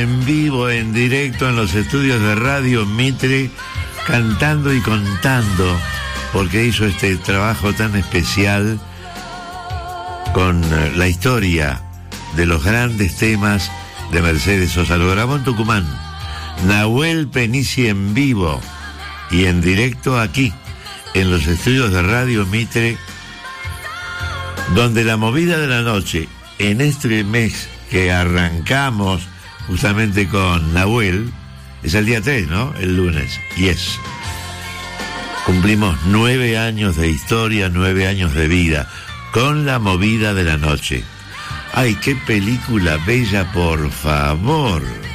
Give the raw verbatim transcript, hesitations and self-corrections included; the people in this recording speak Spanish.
En vivo, en directo, en los estudios de Radio Mitre, cantando y contando, porque hizo este trabajo tan especial con la historia de los grandes temas de Mercedes Sosa. Lo grabó en Tucumán. Nahuel Penici en vivo y en directo aquí, en los estudios de Radio Mitre, donde la movida de la noche, en este mes que arrancamos justamente con Nahuel, es el día tres, ¿no? El lunes. Yes. Cumplimos nueve años de historia, nueve años de vida, con la movida de la noche. ¡Ay, qué película bella, por favor!